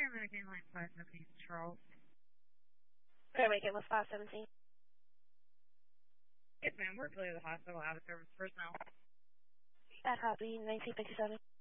American Line 517 Charles. American with 517. Yes, ma'am. We're affiliated with the hospital out of service personnel. That copy, 1957.